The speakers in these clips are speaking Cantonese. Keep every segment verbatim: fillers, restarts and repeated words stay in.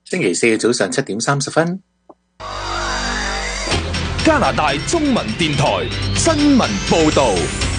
星期四早上七點三十分， 加拿大中文電台新聞報道。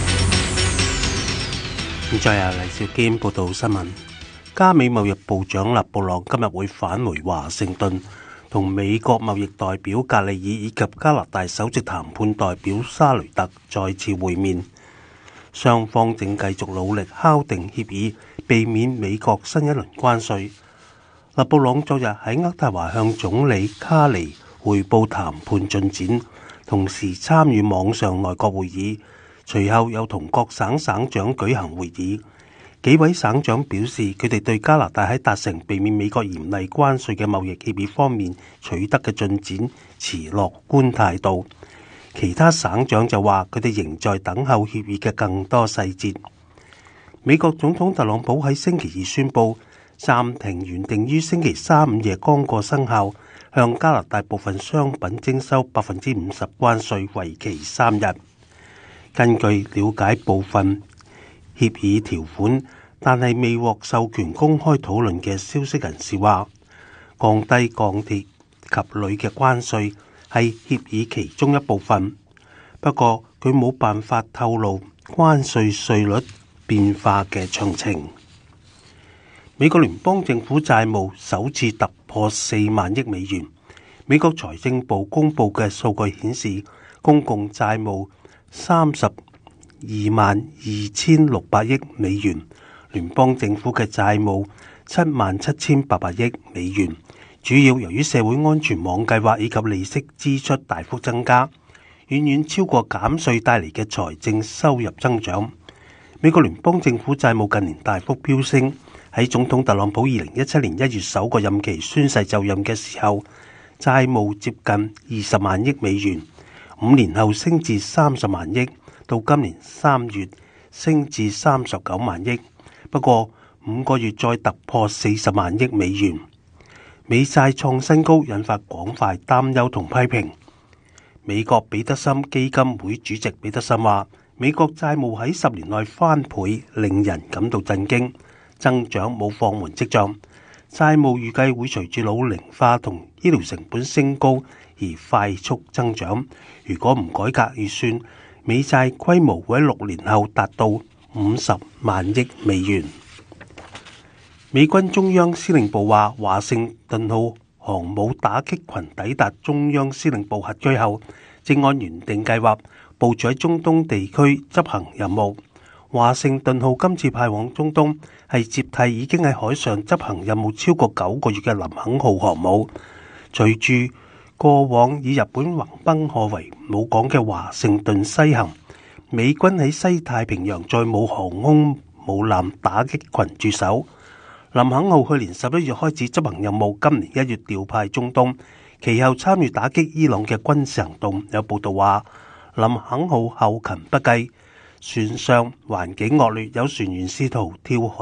現在由黎兆堅報道新聞。加美貿易部長勒布朗今日會返回華盛頓，同美國貿易代表格里爾以及加拿大首席談判代表沙雷特再次會面。雙方正繼續努力敲定協議，避免美國新一輪關稅。勒布朗昨日喺渥太華向總理卡尼匯報談判進展，同時參與網上內閣會議，隨後又同各省省長舉行會議。幾位省長表示，佢哋對加拿大喺達成避免美國嚴厲關稅嘅貿易協議方面取得嘅進展持樂觀態度。其他省長就話，佢哋仍在等候協議嘅更多細節。美國總統特朗普喺星期二宣布暫停原定於星期三午夜剛過生效，向加拿大部分商品徵收百分之五十關稅，為期三日。根據了解部分協議條款，但係未獲授權公開討論嘅消息人士話，降低鋼鐵及鋁嘅關稅係協議其中一部分。不過佢冇辦法透露關稅稅率變化嘅詳情。美國聯邦政府債務首次突破四萬億美元。美國財政部公布嘅數據顯示，公共債務三十二萬二千六百億美元，聯邦政府嘅債務七萬七千八百億美元，主要由於社會安全網計劃以及利息支出大幅增加，遠遠超過減稅帶嚟嘅財政收入增長。美國聯邦政府債務近年大幅飆升，喺總統特朗普二零一七年一月首個任期宣誓就任嘅時候，債務接近二十萬億美元，五年後升至三十萬億。到今年三月升至三十九萬億，不過五個月再突破四十萬億美元，美債創新高，引發廣泛擔憂同批評。美國彼得森基金會主席彼得森話，美國債務喺十年內翻倍，令人感到震驚，增長冇放緩跡象。債務預計會隨住老齡化同醫療成本升高而快速增長。如果唔改革預算，美債規模會喺六年後達到五十萬億美元。美軍中央司令部話，華盛頓號航母打擊群抵達中央司令部轄區後，正按原定計劃部署喺中東地區執行任務。華盛頓號今次派往中東係接替已經喺海上執行任務超過九個月嘅林肯號航母。隨住過往以日本橫濱河為母港嘅華盛頓西行，美軍喺西太平洋再冇航空母艦打擊群駐守。林肯號去年十一月開始執行任務，今年一月調派中東，其後參與打擊伊朗嘅軍事行動。有報道話，林肯號後勤不繼，船上環境惡劣，有船員試圖跳海。